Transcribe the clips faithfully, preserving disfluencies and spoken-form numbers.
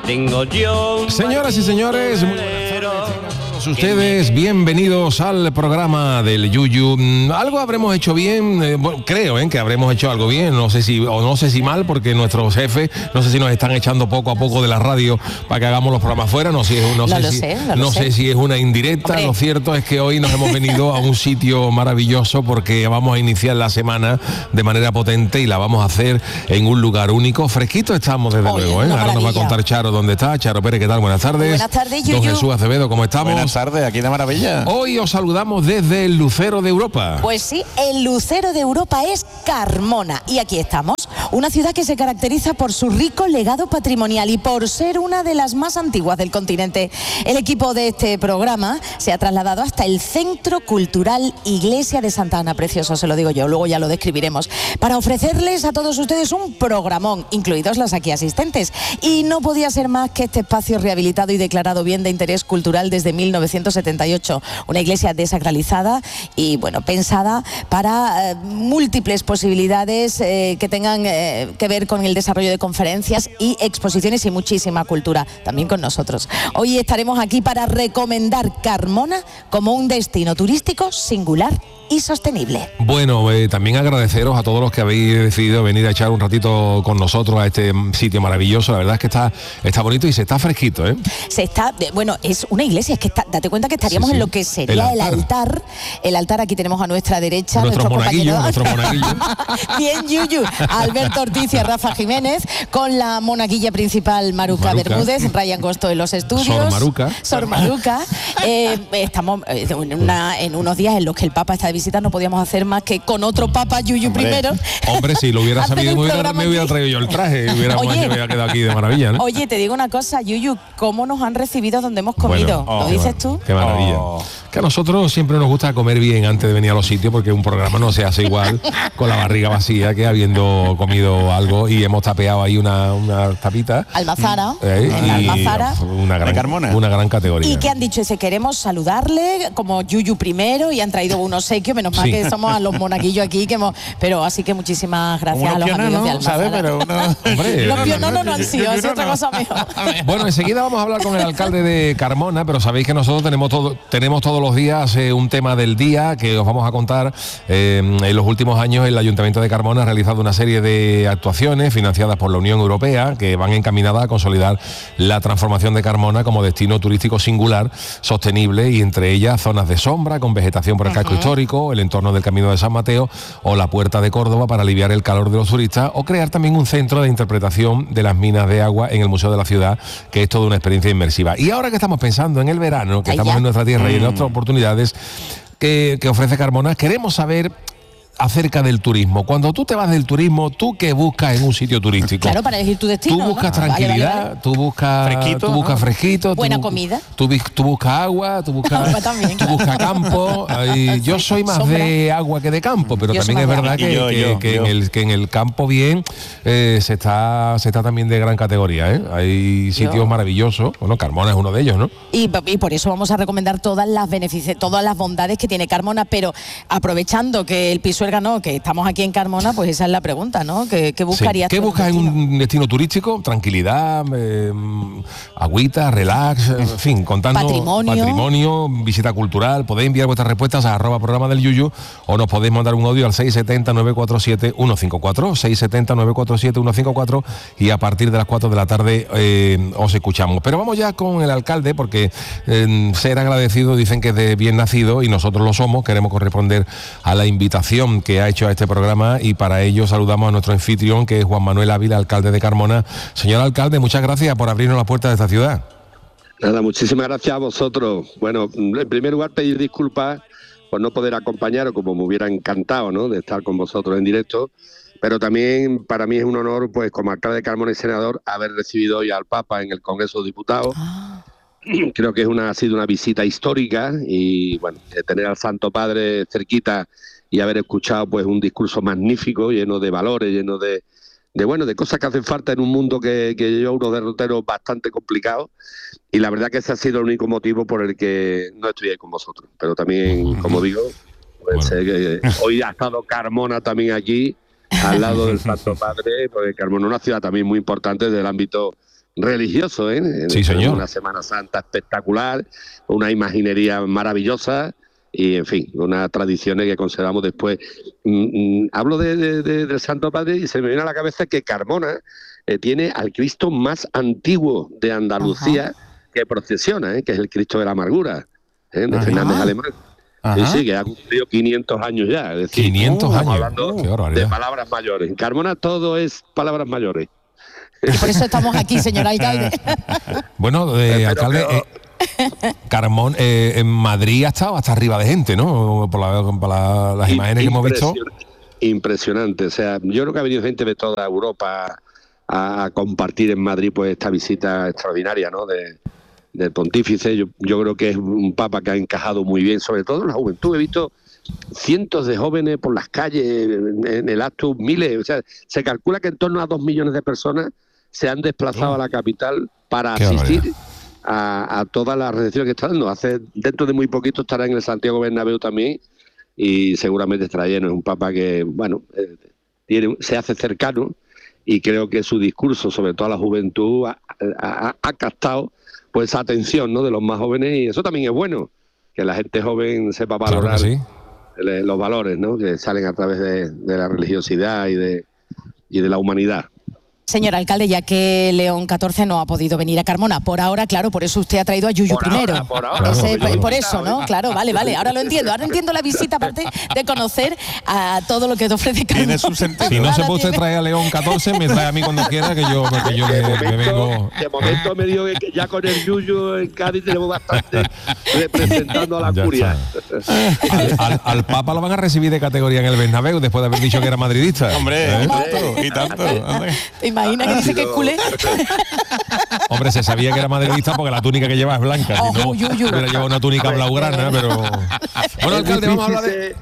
tengo yo. Señoras y señores, muy buenas tardes. Ustedes bienvenidos al programa del Yuyu. Algo habremos hecho bien, eh, bueno, creo eh, que habremos hecho algo bien, no sé si o no sé si mal, porque nuestros jefes no sé si nos están echando poco a poco de la radio para que hagamos los programas fuera, no, si es, no, no, sé, lo si, sé, no, no lo sé sé. si es una indirecta. Hombre. Lo cierto es que hoy nos hemos venido a un sitio maravilloso porque vamos a iniciar la semana de manera potente y la vamos a hacer en un lugar único. Fresquito estamos desde Oye, luego, ¿eh? Ahora maravilla. nos va a contar Charo dónde está. Charo Pérez, ¿qué tal? Buenas tardes. Buenas tardes, Yuyu. Don Jesús Acevedo, ¿cómo estamos? Buenas tardes, aquí de maravilla. Hoy os saludamos desde el Lucero de Europa. Pues sí, el Lucero de Europa es Carmona y aquí estamos, una ciudad que se caracteriza por su rico legado patrimonial y por ser una de las más antiguas del continente. El equipo de este programa se ha trasladado hasta el Centro Cultural Iglesia de Santa Ana, precioso, se lo digo yo, luego ya lo describiremos, para ofrecerles a todos ustedes un programón, incluidos los aquí asistentes. Y no podía ser más que este espacio rehabilitado y declarado bien de interés cultural desde mil novecientos setenta y ocho. Una iglesia desacralizada y bueno, pensada para eh, múltiples posibilidades eh, que tengan eh, que ver con el desarrollo de conferencias y exposiciones y muchísima cultura, también con nosotros. Hoy estaremos aquí para recomendar Carmona como un destino turístico singular y sostenible. Bueno, eh, también agradeceros a todos los que habéis decidido venir a echar un ratito con nosotros a este sitio maravilloso. La verdad es que está, está bonito y se está fresquito, ¿eh? Se está, bueno, es una iglesia, es que está, date cuenta que estaríamos sí, sí. en lo que sería el altar. el altar. El altar, aquí tenemos a nuestra derecha, nuestro monaguillo, nuestro monaguillo. Bien, Yuyu, Alberto Ortiz y Rafa Jiménez, con la monaguilla principal Maruca, Maruca. Bermúdez, Ryan Costo en los estudios. Sor Maruca. Sor Maruca. Eh, estamos en, una, en unos días en los que el Papa está de visita, no podíamos hacer más que con otro Papa, Yuyu hombre, primero. Hombre, si lo hubiera sabido, me hubiera, me hubiera traído yo el traje y hubiera, oye, me hubiera quedado aquí de maravilla, ¿no? Oye, te digo una cosa, Yuyu, ¿cómo nos han recibido donde hemos comido? Bueno, oh, ¿Lo dices tú? Qué maravilla. Oh. Que a nosotros siempre nos gusta comer bien antes de venir a los sitios, porque un programa no se hace igual con la barriga vacía que habiendo comido algo, y hemos tapeado ahí una, una tapita. Almazara. Eh, en Almazara. Una gran, Carmona. Una gran categoría. ¿Y qué han dicho? Ese queremos saludarle como Yuyu primero y han traído un obsequio, menos mal sí. que somos a los monaguillos aquí, que hemos, pero así que muchísimas gracias a los amigos no, de Almazara. ¿Sabe? Pero uno... Hombre, los piononos no han sido, es otra cosa mejor. Bueno, enseguida vamos a hablar con el alcalde de Carmona, pero sabéis que nosotros tenemos todo, tenemos todos los días eh, un tema del día que os vamos a contar. Eh, en los últimos años el Ayuntamiento de Carmona ha realizado una serie de actuaciones financiadas por la Unión Europea que van encaminadas a consolidar la transformación de Carmona como destino turístico singular, sostenible, y entre ellas zonas de sombra con vegetación por el casco uh-huh. histórico, el entorno del Camino de San Mateo o la Puerta de Córdoba para aliviar el calor de los turistas, o crear también un centro de interpretación de las minas de agua en el Museo de la Ciudad, que es toda una experiencia inmersiva. Y ahora que estamos pensando en el verano, que Ay, estamos ya. en nuestra tierra mm. y en otras oportunidades que, que ofrece Carmona, queremos saber acerca del turismo. Cuando tú te vas del turismo, ¿tú qué buscas en un sitio turístico? Claro, para elegir tu destino. Tú buscas ¿no? tranquilidad, vale, vale, vale. tú buscas fresquito, tú buscas ¿no? fresquito, buena tú, comida. Tú, tú buscas agua, tú buscas, también, tú buscas campo. Ahí, yo soy más Sombra. de agua que de campo, pero yo también es verdad que, yo, que, yo, que, yo. En el, que en el campo bien eh, se está se está también de gran categoría, ¿eh? Hay sitios yo. maravillosos. Bueno, Carmona es uno de ellos, ¿no? Y, y por eso vamos a recomendar todas las beneficios, todas las bondades que tiene Carmona, pero aprovechando que el Pisuerga no, que estamos aquí en Carmona, pues esa es la pregunta, ¿no? ¿Qué, qué buscarías? Sí. ¿Qué buscas en un destino turístico? Tranquilidad, eh, agüita, relax, en fin, contando patrimonio. patrimonio, visita cultural. Podéis enviar vuestras respuestas a arroba programa del Yuyu o nos podéis mandar un audio al seis siete cero, nueve cuatro siete, uno cinco cuatro, seis siete cero, nueve cuatro siete, uno cinco cuatro, y a partir de las cuatro de la tarde eh, os escuchamos. Pero vamos ya con el alcalde, porque eh, ser agradecido dicen que es de bien nacido y nosotros lo somos. Queremos corresponder a la invitación que ha hecho a este programa y para ello saludamos a nuestro anfitrión, que es Juan Manuel Ávila, alcalde de Carmona. Señor alcalde, muchas gracias por abrirnos las puertas de esta ciudad. Nada, muchísimas gracias a vosotros. Bueno, en primer lugar pedir disculpas por no poder acompañaros, como me hubiera encantado, ¿no?, de estar con vosotros en directo, pero también para mí es un honor, pues como alcalde de Carmona y senador, haber recibido hoy al Papa en el Congreso de Diputados. Ah. Creo que es una, ha sido una visita histórica y bueno, tener al Santo Padre cerquita y haber escuchado pues un discurso magnífico, lleno de valores, lleno de, de bueno, de cosas que hacen falta en un mundo que, que lleva unos derroteros bastante complicados, y la verdad que ese ha sido el único motivo por el que no estoy ahí con vosotros. Pero también, como digo, pues, bueno. eh, que hoy ha estado Carmona también aquí, al lado del Santo Padre, porque Carmona es una ciudad también muy importante del ámbito religioso, ¿eh? Sí, señor. Una Semana Santa espectacular, una imaginería maravillosa y, en fin, unas tradiciones que conservamos después. Mm, mm, hablo de, de, de, del Santo Padre y se me viene a la cabeza que Carmona eh, tiene al Cristo más antiguo de Andalucía. Ajá. Que procesiona, ¿eh? Que es el Cristo de la Amargura, ¿eh? De Ajá. Fernández Alemán. Sí, sí, que ha cumplido quinientos años ya. Es decir, quinientos años. Hablando oh, de palabras mayores. En Carmona todo es palabras mayores. Y por eso estamos aquí, señor alcalde. Bueno, eh, pero, alcalde, pero... eh, Carmón, eh, en Madrid ha estado hasta arriba de gente, ¿no? Por, la, por la, las imágenes que hemos visto. Impresionante. O sea, yo creo que ha venido gente de toda Europa a, a compartir en Madrid pues esta visita extraordinaria, ¿no? De, del pontífice. Yo, yo creo que es un papa que ha encajado muy bien, sobre todo en la juventud. He visto cientos de jóvenes por las calles, en, en el acto, miles. O sea, se calcula que en torno a dos millones de personas se han desplazado oh. a la capital para Qué asistir a, a toda la recepción que está dando. Hace, dentro de muy poquito estará en el Santiago Bernabéu también y seguramente estará lleno. Es un papa que, bueno, eh, tiene, se hace cercano y creo que su discurso, sobre todo a la juventud, ha, ha, ha captado pues esa atención, ¿no? De los más jóvenes, y eso también es bueno, que la gente joven sepa valorar claro sí. los valores, ¿no? Que salen a través de, de la religiosidad y de, y de la humanidad. Señor alcalde, ya que León catorce no ha podido venir a Carmona, por ahora, claro, por eso usted ha traído a Yuyu por primero. Ahora, por ahora, Ese, por, por, por eso, ¿no? Claro, vale, vale, ahora lo entiendo. Ahora entiendo la visita, aparte de conocer a todo lo que te ofrece Carmona. Tiene su sentido. Si no se puede usted traer a León catorce, me trae a mí cuando quiera, que yo, que yo de, me, momento, me vengo... de momento me digo que ya con el Yuyu en Cádiz tenemos bastante representando a la ya curia. Al, al, al Papa lo van a recibir de categoría en el Bernabéu después de haber dicho que era madridista. Hombre, ¿eh? y tanto, y tanto. ¿Te imaginas que dice que es culé? Hombre, se sabía que era madridista porque la túnica que lleva es blanca. Oh, si no, uy, uy, uy. hubiera llevado una túnica blaugrana, pero... Bueno, alcalde, vamos a hablar de...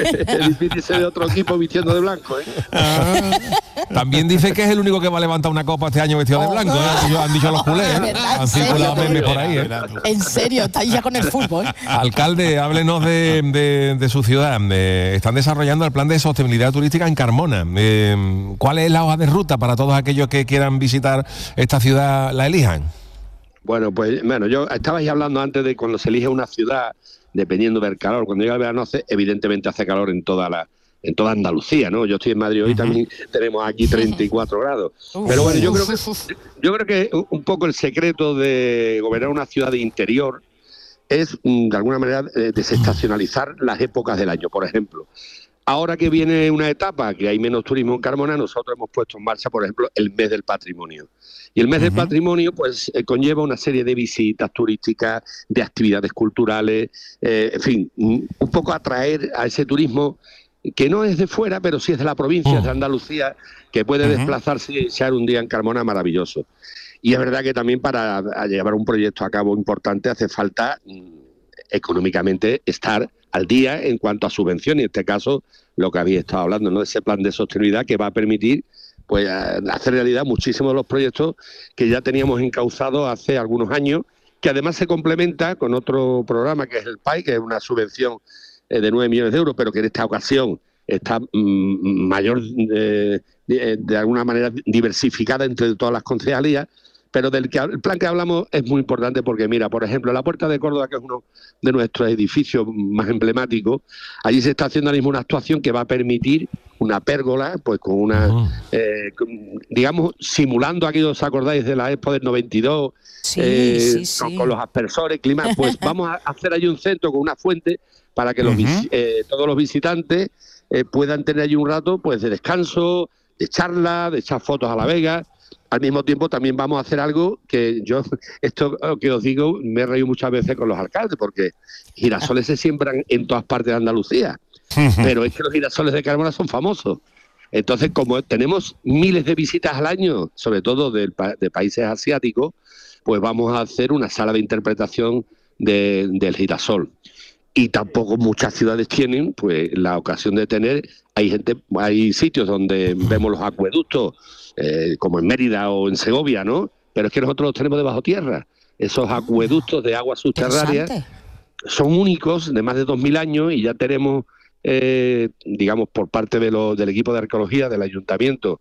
Es difícil ser de otro equipo vistiendo de blanco, ¿eh? Ah, también dice que es el único que va a levantar una copa este año vestido de blanco, ¿eh? Han dicho los culés, ¿eh? Han circulado memes por ahí, ¿eh? En serio, está ya con el fútbol. Alcalde, háblenos de, de, de su ciudad. Eh, están desarrollando el plan de sostenibilidad turística en Carmona. Eh, ¿Cuál es la hoja de ruta para todos aquellos que quieran visitar esta ciudad, la elijan? Bueno, pues bueno, yo estabais hablando antes de cuando se elige una ciudad, dependiendo del calor. Cuando llega el verano, hace, evidentemente hace calor en toda la en toda Andalucía, ¿no? Yo estoy en Madrid hoy, uh-huh. también tenemos aquí treinta y cuatro grados. Pero bueno, yo creo que yo creo que un poco el secreto de gobernar una ciudad de interior es, de alguna manera, desestacionalizar las épocas del año. Por ejemplo, ahora que viene una etapa que hay menos turismo en Carmona, nosotros hemos puesto en marcha, por ejemplo, el mes del patrimonio. Y el mes uh-huh. del patrimonio, pues, eh, conlleva una serie de visitas turísticas, de actividades culturales, eh, en fin, un poco atraer a ese turismo que no es de fuera, pero sí es de la provincia, uh-huh. de Andalucía, que puede uh-huh. desplazarse y echar un día en Carmona maravilloso. Y es verdad que también para llevar un proyecto a cabo importante hace falta mm, económicamente estar al día en cuanto a subvención, y en este caso lo que habéis estado hablando, ¿no? Ese plan de sostenibilidad que va a permitir pues hacer realidad muchísimos de los proyectos que ya teníamos encauzados hace algunos años, que además se complementa con otro programa que es el P A I, que es una subvención eh, de nueve millones de euros, pero que en esta ocasión está mmm, mayor, eh, de, de alguna manera diversificada entre todas las concejalías, pero del que el plan que hablamos es muy importante porque, mira, por ejemplo, la Puerta de Córdoba, que es uno de nuestros edificios más emblemáticos, allí se está haciendo ahora mismo una actuación que va a permitir una pérgola, pues con una, uh-huh. eh, con, digamos, simulando aquello, ¿os acordáis de la Expo del noventa y dos? Sí, eh, sí, sí. Con, con los aspersores, clima, pues vamos a hacer allí un centro con una fuente para que los, uh-huh. eh, todos los visitantes eh, puedan tener allí un rato pues de descanso, de charla, de echar fotos a la vega. Al mismo tiempo también vamos a hacer algo que yo, esto que os digo, me he reído muchas veces con los alcaldes, porque girasoles se siembran en todas partes de Andalucía, pero es que los girasoles de Carmona son famosos. Entonces, como tenemos miles de visitas al año, sobre todo de, de países asiáticos, pues vamos a hacer una sala de interpretación de, del girasol. Y tampoco muchas ciudades tienen pues la ocasión de tener, hay gente, hay sitios donde vemos los acueductos, eh, como en Mérida o en Segovia, ¿no? Pero es que nosotros los tenemos debajo tierra. Esos acueductos de aguas subterráneas son únicos, de más de dos mil años, y ya tenemos, eh, digamos, por parte de lo, del equipo de arqueología del ayuntamiento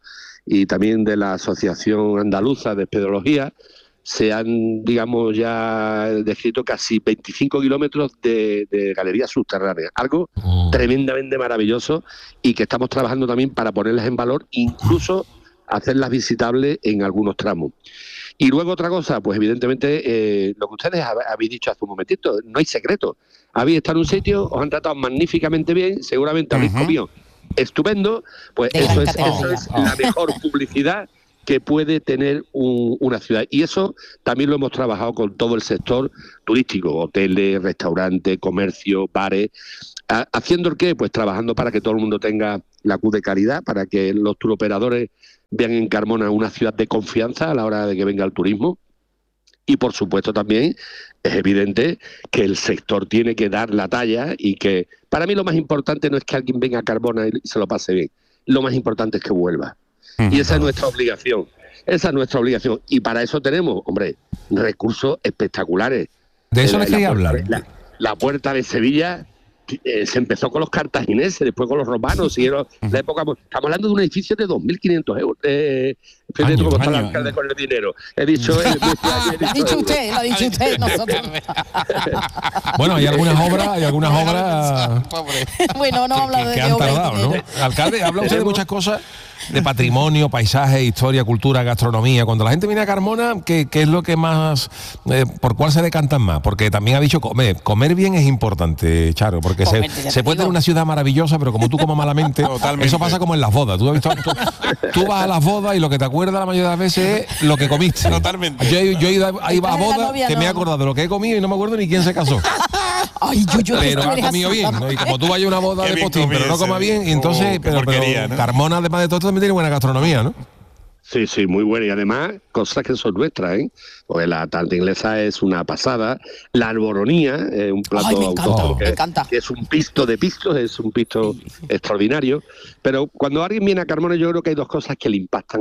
y también de la Asociación Andaluza de Espeleología, se han, digamos, ya descrito casi veinticinco kilómetros de, de galerías subterráneas, algo oh. tremendamente maravilloso y que estamos trabajando también para ponerlas en valor, incluso hacerlas visitables en algunos tramos. Y luego otra cosa, pues evidentemente eh, lo que ustedes habéis dicho hace un momentito, no hay secreto. Habéis estado en un sitio, os han tratado magníficamente bien, seguramente habéis uh-huh. comido estupendo, pues eso es, eso es la mejor publicidad que puede tener un, una ciudad. Y eso también lo hemos trabajado con todo el sector turístico, hoteles, restaurantes, comercio, bares. ¿Haciendo el qué? Pues trabajando para que todo el mundo tenga la Q de calidad, para que los turoperadores vean en Carmona una ciudad de confianza a la hora de que venga el turismo. Y por supuesto también es evidente que el sector tiene que dar la talla y que para mí lo más importante no es que alguien venga a Carmona y se lo pase bien. Lo más importante es que vuelva. Y esa es nuestra obligación, esa es nuestra obligación. Y para eso tenemos, hombre, recursos espectaculares. De eso les quería hablar. La, la Puerta de Sevilla eh, se empezó con los cartagineses, después con los romanos, siguieron la época. Estamos hablando de un edificio de dos mil quinientos euros. Eh, fíjate cómo está el alcalde con el dinero. He dicho, eh, he dicho, dicho usted, lo ha dicho usted, nosotros. Bueno, hay algunas obras, hay algunas obras. Bueno, no ha hablado de que han tardado, ¿no? Alcalde, habla usted de muchas cosas. De patrimonio, paisaje, historia, cultura, gastronomía. Cuando la gente viene a Carmona, ¿qué, qué es lo que más, eh, por cuál se decantan más? Porque también ha dicho comer. Comer bien es importante, Charo, porque comer, se, se puede tener una ciudad maravillosa, pero como tú comas malamente, totalmente. Eso pasa como en las bodas. Tú, has visto, tú, tú vas a las bodas y lo que te acuerdas la mayoría de las veces es lo que comiste. Totalmente. Yo, yo he ido a, iba a bodas que no. me he acordado de lo que he comido y no me acuerdo ni quién se casó. Ay, yo, yo pero ha comido bien, ¿no? Y como tú vayas a una boda de postín, pero no coma bien, y entonces, oh, pero, pero ¿no? Carmona, además de todo esto, también tiene buena gastronomía, ¿no? Sí, sí, muy buena. Y además, cosas que son nuestras, ¿eh? Porque la tarta inglesa es una pasada. La alboronía, eh, un plato Ay, me encanta, autóctono que, me encanta. que es un pisto de pistos, es un pisto extraordinario. Pero cuando alguien viene a Carmona, yo creo que hay dos cosas que le impactan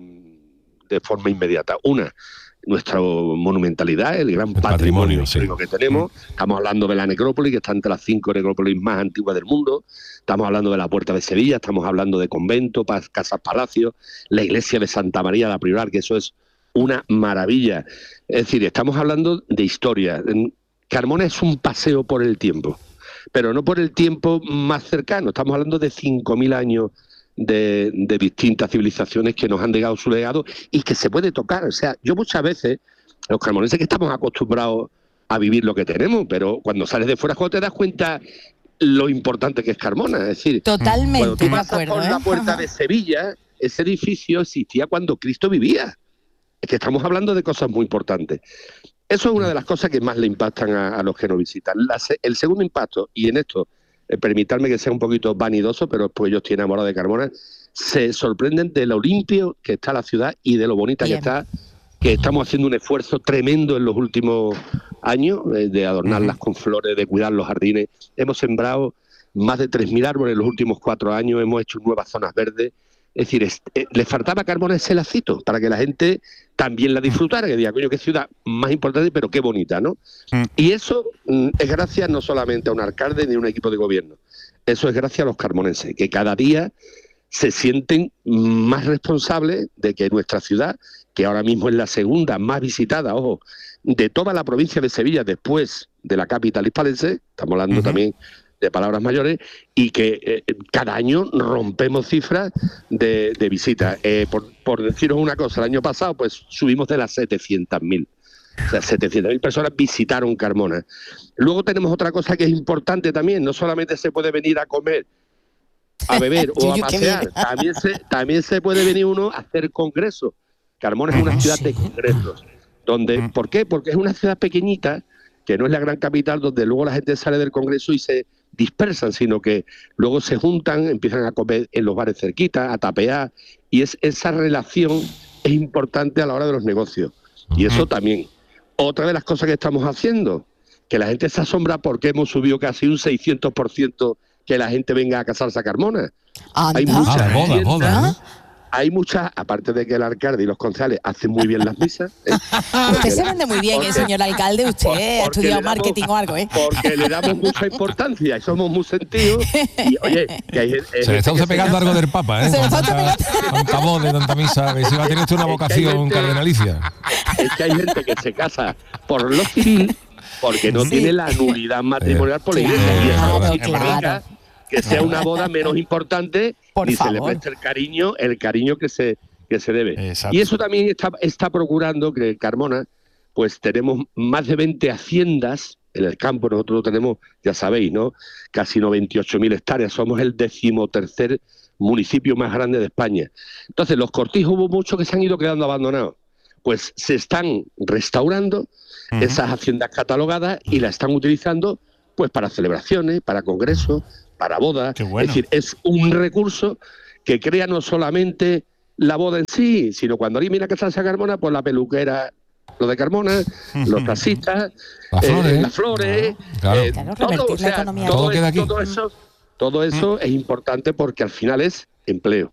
de forma inmediata. Una, nuestra monumentalidad, el gran el patrimonio, patrimonio sí. que tenemos. Estamos hablando de la necrópolis, que está entre las cinco necrópolis más antiguas del mundo. Estamos hablando de la Puerta de Sevilla, estamos hablando de convento, casas palacios, la iglesia de Santa María la Prioral, que eso es una maravilla. Es decir, estamos hablando de historia. Carmona es un paseo por el tiempo, pero no por el tiempo más cercano. Estamos hablando de cinco mil años De, de distintas civilizaciones que nos han dejado su legado y que se puede tocar. O sea, yo muchas veces, los carmoneses que estamos acostumbrados a vivir lo que tenemos, pero cuando sales de fuera, cuando te das cuenta lo importante que es Carmona. Es decir, totalmente cuando tú pasas de acuerdo, por ¿eh? la Puerta Ajá. de Sevilla, ese edificio existía cuando Cristo vivía. Es que estamos hablando de cosas muy importantes. Eso es una de las cosas que más le impactan a, a los que nos visitan. La, el segundo impacto, y en esto Eh, permitirme que sea un poquito vanidoso, pero pues yo estoy enamorado de Carmona, se sorprenden de lo limpio que está la ciudad y de lo bonita Bien. que está, que estamos haciendo un esfuerzo tremendo en los últimos años, eh, de adornarlas uh-huh. con flores, de cuidar los jardines. Hemos sembrado más de tres mil árboles en los últimos cuatro años, hemos hecho nuevas zonas verdes. Es decir, es, eh, le faltaba a Carmona ese lacito para que la gente también la disfrutara, que diga, coño, qué ciudad más importante, pero qué bonita, ¿no? Mm. Y eso mm, es gracias no solamente a un alcalde ni a un equipo de gobierno, eso es gracias a los carmonenses, que cada día se sienten más responsables de que nuestra ciudad, que ahora mismo es la segunda más visitada, ojo, de toda la provincia de Sevilla, después de la capital hispalense, estamos hablando uh-huh. también de palabras mayores, y que eh, cada año rompemos cifras de, de visitas. Eh, por, por deciros una cosa, el año pasado pues subimos de las setecientas mil. O sea, setecientas mil personas visitaron Carmona. Luego tenemos otra cosa que es importante también, no solamente se puede venir a comer, a beber o a pasear, también se, también se puede venir uno a hacer congresos. Carmona es una ciudad de congresos. Donde, ¿por qué? Porque es una ciudad pequeñita, que no es la gran capital, donde luego la gente sale del congreso y se dispersan, sino que luego se juntan, empiezan a comer en los bares cerquita, a tapear, y es esa relación es importante a la hora de los negocios. Y eso también. Otra de las cosas que estamos haciendo, que la gente se asombra porque hemos subido casi un seiscientos por ciento que la gente venga a casarse a Carmona. Anda. Hay mucha ah, boda, gente, boda, ¿no? hay muchas, aparte de que el alcalde y los concejales hacen muy bien las misas. ¿eh? Usted se vende muy bien, porque, el señor alcalde, usted ha estudiado damos, marketing o algo, ¿eh? Porque le damos mucha importancia y somos muy sentidos. Y oye, que hay, hay se le está usted pegando algo del Papa, ¿eh? Se le está tanta, tanta voz de tanta misa, que si va a tener usted una vocación gente, cardenalicia. Es que hay gente que se casa por lo civil porque no sí. tiene la nulidad matrimonial por la iglesia. Claro, y eso claro. claro. que sea una boda menos importante por ni favor. se le preste el cariño, el cariño que se, que se debe. Exacto. Y eso también está, está procurando que en Carmona, pues tenemos más de veinte haciendas en el campo. Nosotros tenemos, ya sabéis, ¿no? Casi noventa y ocho mil hectáreas. Somos el decimotercer municipio más grande de España. Entonces, los cortijos hubo muchos que se han ido quedando abandonados. Pues se están restaurando uh-huh. esas haciendas catalogadas y las están utilizando pues para celebraciones, para congresos, para bodas. Bueno. Es decir, es un recurso que crea no solamente la boda en sí, sino cuando alguien viene a casarse a Carmona, pues la peluquera, lo de Carmona, los taxistas, las eh, flores, las flores no, claro. eh, claro, todo, o sea, todo, todo, queda es, aquí. todo eso, todo eso es importante porque al final es empleo.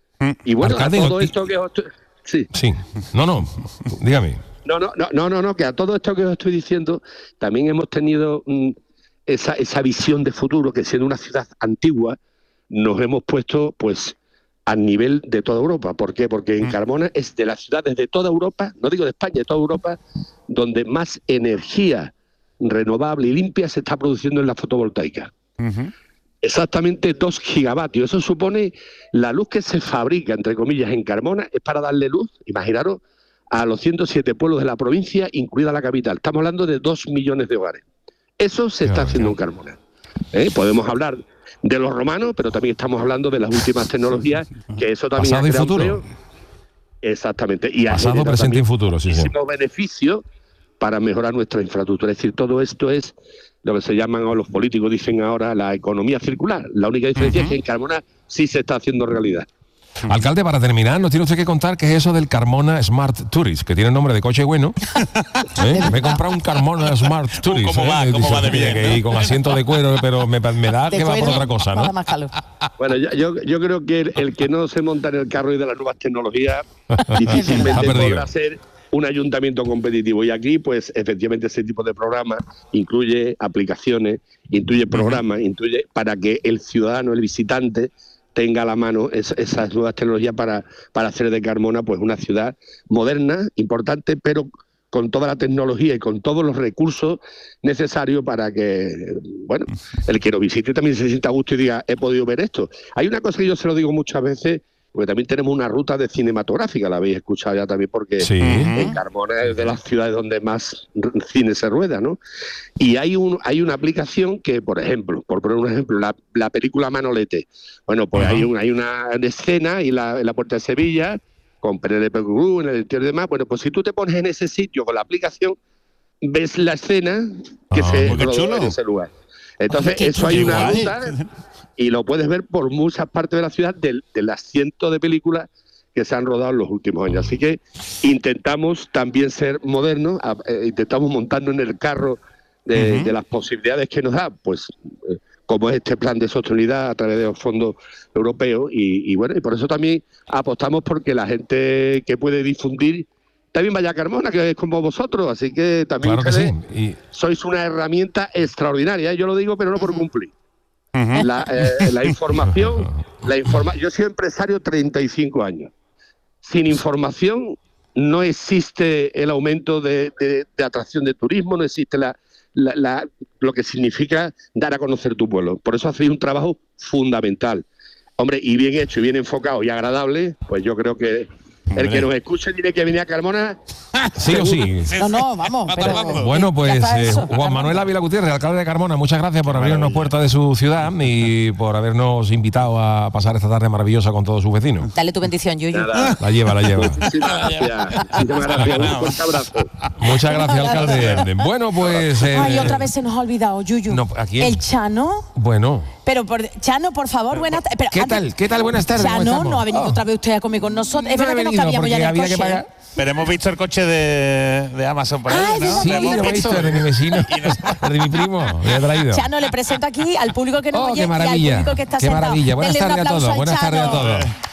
Y bueno, Alcalde, a todo no, esto que os estoy... Sí. Sí. No, no, dígame. No, no, no, no, no, no, que a todo esto que os estoy diciendo también hemos tenido mmm, esa, esa visión de futuro, que siendo una ciudad antigua nos hemos puesto pues al nivel de toda Europa. ¿Por qué? Porque en Carmona es de las ciudades de toda Europa, no digo de España, de toda Europa, donde más energía renovable y limpia se está produciendo en la fotovoltaica. Uh-huh. Exactamente dos gigavatios. Eso supone la luz que se fabrica, entre comillas, en Carmona, es para darle luz, imaginaros, a los ciento siete pueblos de la provincia, incluida la capital. Estamos hablando de dos millones de hogares. Eso se está claro, haciendo claro. en Carmona. ¿Eh? Podemos hablar de los romanos, pero también estamos hablando de las últimas tecnologías, que eso también pasado ha y futuro. Empleo. Exactamente. Y pasado, presente y futuro, sí, sí. Muchísimos beneficios para mejorar nuestra infraestructura. Es decir, todo esto es lo que se llaman, o los políticos dicen ahora, la economía circular. La única diferencia uh-huh. es que en Carmona sí se está haciendo realidad. Alcalde, para terminar, nos tiene usted que contar qué es eso del Carmona Smart Tourist, que tiene nombre de coche bueno. ¿Eh? Me he comprado un Carmona Smart Tourist. ¿Cómo va? ¿eh? ¿Cómo va de bien? Que, y con asiento de cuero, pero me, me da de que cuero, va por otra cosa, ¿no? Bueno, yo, yo, yo creo que el, el que no se monta en el carro y de las nuevas tecnologías difícilmente podrá ser un ayuntamiento competitivo. Y aquí, pues, efectivamente, ese tipo de programa incluye aplicaciones, incluye programas, uh-huh. incluye para que el ciudadano, el visitante, tenga a la mano es, esas nuevas tecnologías para, para hacer de Carmona pues una ciudad moderna, importante, pero con toda la tecnología y con todos los recursos necesarios para que, bueno, el que lo visite también se sienta a gusto y diga, he podido ver esto. Hay una cosa que yo se lo digo muchas veces, porque también tenemos una ruta de cinematográfica, la habéis escuchado ya también, porque sí. en Carmona es de las ciudades donde más cine se rueda, ¿no? Y hay un hay una aplicación que, por ejemplo, por poner un ejemplo, la, la película Manolete. Bueno, pues uh-huh. hay, un, hay una escena y la, en la Puerta de Sevilla, con Penélope Cruz, en el interior de demás. Bueno, pues si tú te pones en ese sitio con la aplicación, ves la escena que ah, se rodó en ese lugar. Entonces, Oye, eso hay una ruta... Y lo puedes ver por muchas partes de la ciudad de, de las cientos de películas que se han rodado en los últimos años. Así que intentamos también ser modernos, a, eh, intentamos montarnos en el carro de, uh-huh. de las posibilidades que nos da, pues eh, como es este plan de sostenibilidad a través de los fondos europeos. Y, y bueno, y por eso también apostamos porque la gente que puede difundir también vaya a Carmona, que es como vosotros. Así que también claro que sí. y... sois una herramienta extraordinaria. Yo lo digo, pero no por cumplir. Uh-huh. La, eh, la información, la informa- yo soy empresario treinta y cinco años. Sin información no existe el aumento de, de, de atracción de turismo, no existe la, la, la, lo que significa dar a conocer tu pueblo. Por eso hacéis un trabajo fundamental. Hombre, y bien hecho, y bien enfocado y agradable, pues yo creo que el que nos escuche tiene que venir a Carmona. Sí o sí. No, no, vamos. Pero, bueno, pues eh, Juan Manuel Ávila Gutiérrez, alcalde de Carmona, muchas gracias por abrirnos puertas de su ciudad y por habernos invitado a pasar esta tarde maravillosa con todos sus vecinos. Dale tu bendición, Yuyu. Nada. La lleva, la lleva. Muchísimas gracias. Muchísimas gracias. Un fuerte abrazo. Muchas gracias, alcalde. Bueno, pues... Eh, Ay, otra vez se nos ha olvidado, Yuyu. No, ¿a quién? El Chano. Bueno. Pero, por, Chano, por favor, buenas tardes. ¿Qué antes, tal? ¿Qué tal? Buenas tardes. Chano, no ha venido oh. otra vez usted a comer con nosotros. Es no verdad que nos cabíamos ya en el coche. Que Pero hemos visto el coche de, de Amazon por ahí, ah, ¿no? Sí, lo he visto, de mi vecino, de mi primo, me ha traído. Chano, le presento aquí al público que nos oh, oye qué maravilla, y al público que está qué sentado. maravilla. Buenas tardes a todos, buenas tardes a todos.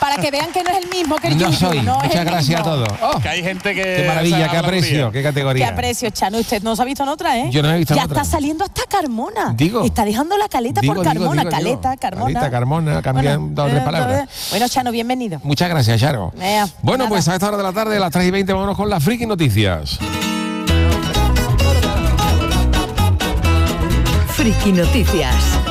para que vean que no es el mismo que el No yuyu, soy. no es Muchas el gracias mismo. a todos. Oh, Que hay gente que. qué maravilla, se qué habla un aprecio, día. qué Qué categoría. aprecio, Chano. Usted no se ha visto en otra, ¿eh? Yo no he visto en Ya otra. está saliendo hasta Carmona. Digo. Está dejando la caleta Digo, por digo, Carmona. digo, digo. caleta, Carmona. Caleta, Carmona, cambian dos o tres eh, palabras. Bueno, Chano, bienvenido. Muchas gracias, Charo. Ea, Bueno, nada. pues a esta hora de la tarde, a las tres y veinte, vámonos con las friki noticias. Friki Noticias.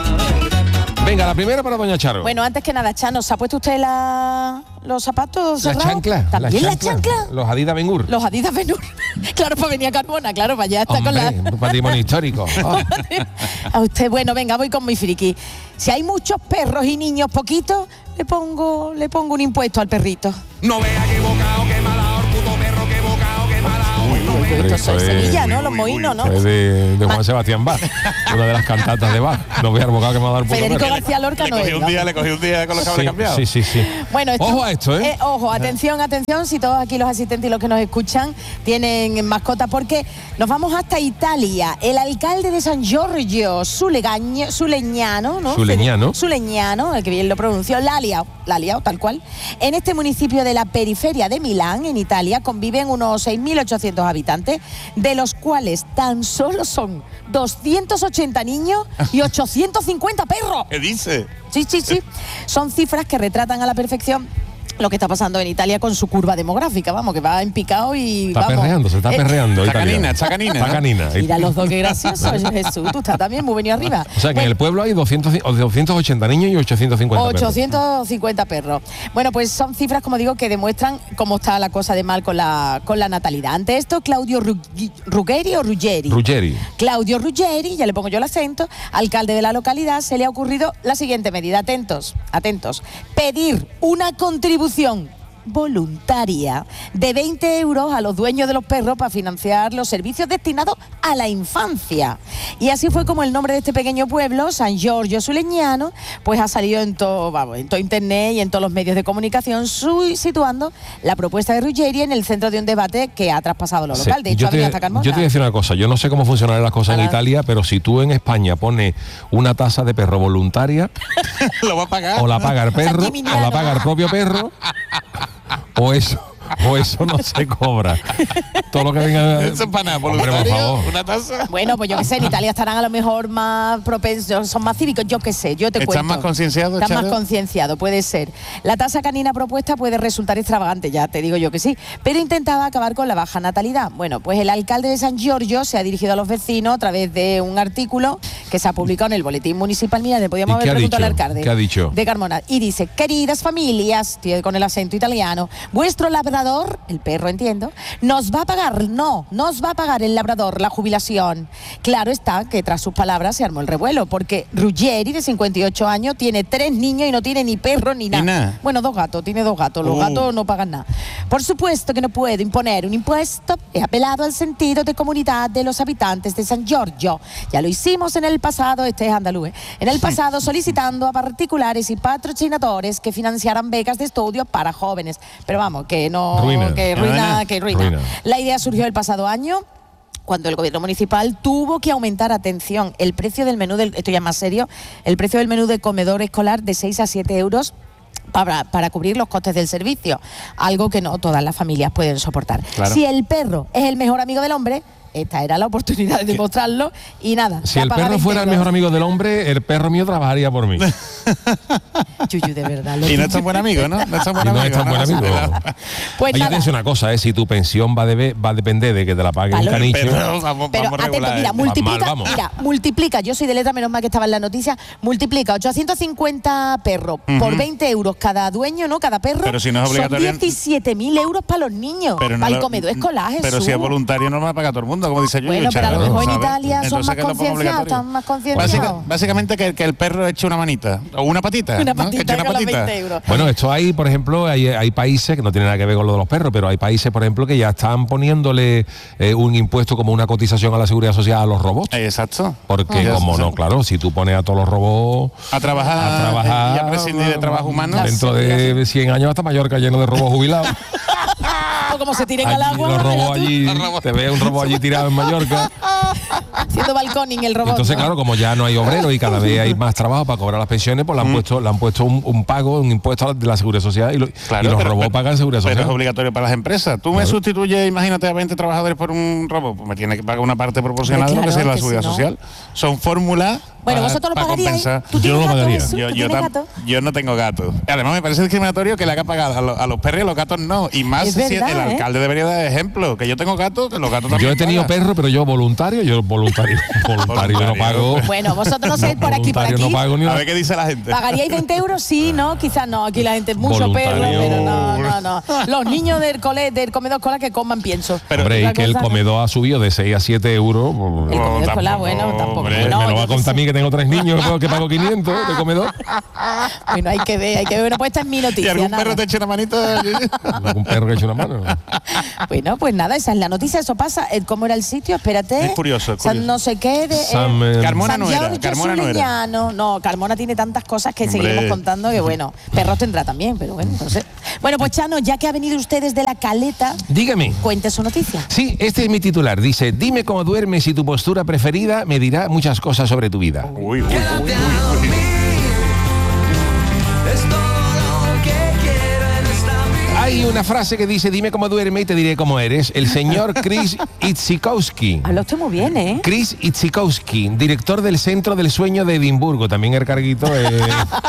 Venga, la primera para doña Charo. Bueno, antes que nada, Chano, ¿se ha puesto usted la, los zapatos la cerrados? chancla. ¿También la chancla. chancla? Los Adidas Ben-Hur. Los Adidas Ben-Hur. Claro, para venir a Carmona, claro, para allá está Hombre, con la... un patrimonio histórico. Oh. A usted, bueno, venga, voy con mi friki. Si hay muchos perros y niños poquitos, le pongo, le pongo un impuesto al perrito. No vea que bocao, que malao, puto perro, que bocao, que malao. Esto es Eso de es- Sevilla, ¿no? Los moinos, ¿no? Es de, de Juan Sebastián Bach, una de las cantatas de Bach. No voy a bocado que me va a dar un poco Federico perro. García Lorca Le no cogí es. un ¿no? día, le cogí un día con los cables Sí, cambiados. sí, sí, sí. Bueno, esto- Ojo a esto, ¿eh? Ojo, atención, atención, si todos aquí los asistentes y los que nos escuchan tienen mascota, porque nos vamos hasta Italia. El alcalde de San Giorgio, Sulegaño, Suleñano, ¿no? Suleñano. Suleñano, el que bien lo pronunció, la ha liado, la ha liado, tal cual. En este municipio de la periferia de Milán, en Italia, conviven unos seis mil ochocientos habitantes, de los cuales tan solo son doscientos ochenta niños y ochocientos cincuenta perros. ¿Qué dice? Sí, sí, sí. Son cifras que retratan a la perfección lo que está pasando en Italia con su curva demográfica, vamos, que va en picado y Está vamos. perreando, se está Eh, perreando. Está Italia. canina, está canina, Está ¿no? canina. Mira los dos, qué graciosos, Jesús, tú estás también muy venido arriba. O sea que en Bueno, el pueblo hay doscientos, o doscientos ochenta niños y ochocientos cincuenta perros. ochocientos cincuenta perros. Bueno, pues son cifras, como digo, que demuestran cómo está la cosa de mal con la, con la natalidad. Ante esto, Claudio Ruggi- Ruggeri o Ruggeri. Ruggeri. Claudio Ruggeri, ya le pongo yo el acento, alcalde de la localidad, se le ha ocurrido la siguiente medida. Atentos, atentos. Pedir una contribución voluntaria de veinte euros a los dueños de los perros para financiar los servicios destinados a la infancia. Y así fue como el nombre de este pequeño pueblo, San Giorgio Suleñano, pues ha salido en todo, vamos, en todo internet y en todos los medios de comunicación, su- situando la propuesta de Ruggeri en el centro de un debate que ha traspasado lo Sí. local. De hecho, yo, ha te, venido hasta Carmona. yo te voy a decir una cosa, yo no sé cómo funcionarán las cosas en Para- Italia, pero si tú en España pones una tasa de perro voluntaria, Lo va a pagar. o la paga el perro, Sanguiniano. o la paga el propio perro, o eso, o eso no se cobra. Todo lo que venga. Eso es para nada, Hombre, por voluntario, favor. una taza. Bueno, pues yo qué sé, en Italia estarán a lo mejor más propensos, son más cívicos, yo qué sé, yo te ¿Están cuento. más concienciados, Están más Charo? concienciados, puede ser. La tasa canina propuesta puede resultar extravagante, ya te digo yo que sí, pero intentaba acabar con la baja natalidad. Bueno, pues el alcalde de San Giorgio se ha dirigido a los vecinos a través de un artículo que se ha publicado en el boletín municipal. Mira, le podíamos ¿Y qué haber ha preguntado al dicho? alcalde ¿Qué ha dicho? de Carmona. Y dice, queridas familias, tío, con el acento italiano, vuestro labrador, el perro entiendo, nos va a pagar, no, nos va a pagar el labrador la jubilación. Claro está que tras sus palabras se armó el revuelo, porque Ruggeri, de cincuenta y ocho años, tiene tres niños y no tiene ni perro ni nada. nada? Bueno, dos gatos, tiene dos gatos, los Uh. gatos no pagan nada. Por supuesto que no puedo imponer un impuesto, he apelado al sentido de comunidad de los habitantes de San Giorgio. Ya lo hicimos en el pasado, este es andaluz, ¿eh? En el pasado solicitando a particulares y patrocinadores que financiaran becas de estudio para jóvenes. Pero vamos, que no, Ruina. que ruina, Ruina. que ruina. Ruina. La idea surgió el pasado año, cuando el gobierno municipal tuvo que aumentar, atención, el precio del menú, del, esto ya es más serio, el precio del menú de comedor escolar de seis a siete euros para, para cubrir los costes del servicio, algo que no todas las familias pueden soportar. Claro. Si el perro es el mejor amigo del hombre, esta era la oportunidad de demostrarlo y nada. Si ya el paga perro veinte fuera el euros. mejor amigo del hombre, el perro mío trabajaría por mí. Yuyu, de verdad. lo Y no que- es tan buen amigo, ¿no? No es tan buen Y no amigo. es tan buen amigo. Pues Oye, nada. te dice una cosa, ¿eh? Si tu pensión va, debe- va a depender de que te la pague un Valor. caniche. Pero vamos, Pero vamos atento, regular, mira, ¿eh? multiplica, mal vamos. mira, multiplica, yo soy de letra, menos mal que estaba en la noticia, multiplica ochocientos cincuenta perros por veinte euros cada dueño, ¿no? Cada perro. Pero si no es obligatorio- Son diecisiete mil euros para los niños, Pero no para el lo- comedor escolar, Pero Jesús. si es voluntario no lo va a pagar todo el mundo, como dice yo. Bueno, pero a lo mejor en Italia son más que lo ponga concienciados, obligatorio. están más concienciados. básicamente que, que el perro eche una manita, o una patita. Una ¿no? Que patita eche una con los patita. veinte euros. Bueno, esto hay, por ejemplo, hay, hay países que no tienen nada que ver con lo de los perros, pero hay países, por ejemplo, que ya están poniéndole eh, un impuesto como una cotización a la seguridad social a los robots. Exacto. Porque, Ya, como o sea, no, claro, si tú pones a todos los robots A trabajar, a trabajar y a prescindir de trabajo humano. dentro de cien años hasta Mallorca lleno de robots jubilados. O como se tiren al Allí, agua. los mira robos tú. allí, te ve un robot allí tirado en Mallorca. Haciendo balconing el robot. Entonces, ¿no? claro, como ya no hay obreros y cada vez hay más trabajo para cobrar las pensiones, pues le han Mm. puesto, le han puesto un, un pago, un impuesto de la Seguridad Social y, lo- Claro, y los pero- robots pero- pagan Seguridad Pero es Social. obligatorio para las empresas. Tú me Claro. sustituyes, imagínate, a veinte trabajadores por un robot, pues me tiene que pagar una parte proporcional de lo que Claro, sea la que si seguridad no. social. Son fórmulas. Bueno, para- vosotros lo para pagaríais. compensar. ¿Tú Yo tienes no lo gato, pagaría. Jesús? Yo, ¿Tú yo, tienes tam- gato? yo no tengo gato. Además, me parece discriminatorio que le haga pagar a, los- a los perros y a los gatos no. Y más Es si verdad, el ¿eh? alcalde debería dar ejemplo. Que yo tengo gatos, que los gatos también. Yo he tenido pagan. perro, pero yo voluntario, yo voluntario, voluntario, yo no pago. Bueno, vosotros no sé, por aquí, por Voluntario aquí. no pago ni A una. ver qué dice la gente. ¿Pagaríais veinte euros? Sí, no, quizás no. Aquí la gente es mucho Voluntario. perro, pero no, no, no. Los niños del cole, del comedor escolar que coman pienso. Pero- Hombre, y Otra que el cosa no. comedor ha subido de seis a siete euros. El pues, comedor escolar, tampoco, bueno, tampoco. hombre. No, me lo yo va a qué contar a sé. mí que tengo tres niños que pago quinientos de comedor. Bueno, hay que ver, hay que ver. Bueno, pues esta es mi ¿Y noticia. algún nada. perro te eche una manita? Un perro que ha hecho una mano. Bueno, pues nada, esa es la noticia, eso pasa. Eh, ¿Cómo era el sitio? Espérate. Es curioso, es San curioso. no sé qué de. Sam, eh, Carmona San no era, Giorgio Carmona no era. Suliñano. No, Carmona tiene tantas cosas que Hombre. seguiremos contando que bueno, perros tendrá también, pero bueno, no sé. Bueno, pues Chano, ya que ha venido usted desde la Caleta, Dígame. cuente su noticia. Sí, este es mi titular. Dice, dime cómo duermes y tu postura preferida me dirá muchas cosas sobre tu vida. Uy, uy, uy, uy, uy. Hay una frase que dice, dime cómo duerme y te diré cómo eres. El señor Chris Itzikowski. Habla usted muy bien, ¿eh? Chris Itzikowski, director del Centro del Sueño de Edimburgo. También el carguito. Eh,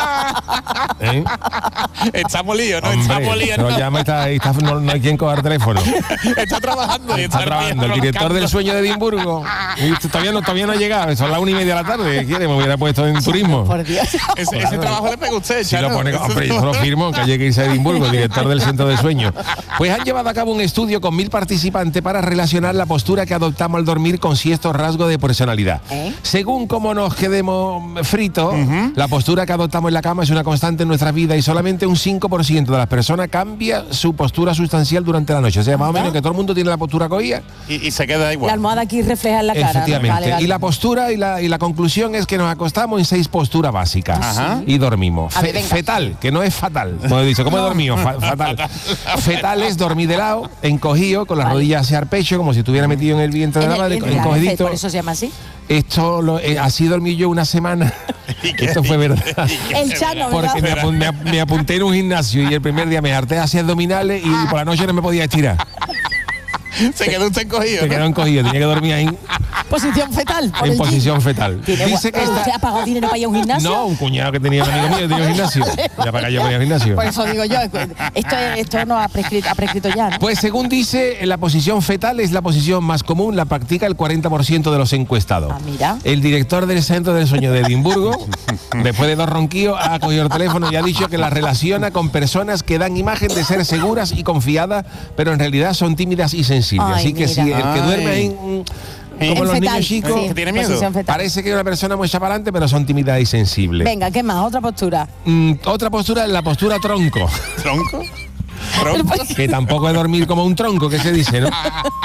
¿eh? Estamos líos, ¿no? Hombre, Estamos líos. no ¿no? llama, está, está- no, no hay quien coger teléfono. Está trabajando. y Está trabajando el director del Sueño de Edimburgo. Y todavía no, todavía no ha llegado. Son las una y media de la tarde. ¿Qué quiere? Me hubiera puesto en turismo. Por Dios. Ese, ese trabajo le pega a usted, Si lo Chano. pone, Ese hombre, yo trabajo- lo firmo, que haya que irse a Edimburgo, director del Centro de Sueño. Pues han llevado a cabo un estudio con mil participantes para relacionar la postura que adoptamos al dormir con ciertos rasgos de personalidad. ¿Eh? Según cómo nos quedemos fritos, la postura que adoptamos en la cama es una constante en nuestra vida y solamente un cinco por ciento de las personas cambia su postura sustancial durante la noche. O sea, más o menos que todo el mundo tiene la postura cogida. Y, y se queda La igual. almohada aquí refleja en la cara. ¿no? Efectivamente. Vale, vale. Y la postura y la, y la conclusión es que nos acostamos en seis posturas básicas Ajá. y dormimos. A ver, Fe- venga. fetal, que no es fatal. Como he dicho, ¿cómo he dormido? Fa- fatal. Fetal es dormir de lado, encogido, con las Vale. rodillas hacia el pecho, como si estuviera metido en el vientre de En la el madre, vientre, claro, encogidito. por eso se llama así. Esto lo, eh, así dormí yo una semana. Esto fue verdad. El Chano, Porque me, ¿verdad? apun- me ap- me apunté en un gimnasio y el primer día me harté hacia abdominales y por la noche no me podía estirar. Se quedó usted encogido. Se ¿no? quedó encogido, tenía que dormir ahí Posición fetal. por en el posición gym. fetal. Tiene Dice gua- que ¿Usted esta, ha pagado dinero para ir a un gimnasio? no, un cuñado que tenía un amigo mío, tenía un gimnasio. Ya para acá yo voy al gimnasio. Por eso digo yo, esto, esto no ha prescrito, ha prescrito ya, ¿no? Pues según dice, la posición fetal es la posición más común, la practica el cuarenta por ciento de los encuestados. Ah, mira. El director del Centro del Sueño de Edimburgo, después de dos ronquillos, ha cogido el teléfono y ha dicho que la relaciona con personas que dan imagen de ser seguras y confiadas, pero en realidad son tímidas y sensibles. Ay, Así que mira. si el que Ay. duerme en, En como los fetal, niños chicos, sí, que tiene miedo. posición fetal. parece que es una persona muy chaparante, pero son tímidas y sensibles. Venga, ¿qué más? Otra postura. Mm, otra postura es la postura tronco, ¿Tronco? ¿Tronco? que tampoco es dormir como un tronco, que se dice, ¿no?